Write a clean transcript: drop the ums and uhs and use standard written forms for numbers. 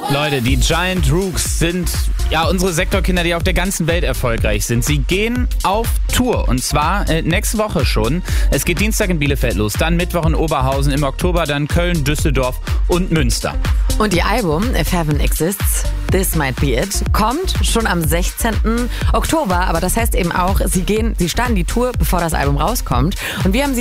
Leute, die Giant Rooks sind ja unsere Sektorkinder, die auf der ganzen Welt erfolgreich sind. Sie gehen auf Tour und zwar nächste Woche schon. Es geht Dienstag in Bielefeld los, dann Mittwoch in Oberhausen, im Oktober dann Köln, Düsseldorf und Münster. Und ihr Album If Heaven Exists, This Might Be It, kommt schon am 16. Oktober. Aber das heißt eben auch, sie starten die Tour, bevor das Album rauskommt. Und wir haben sie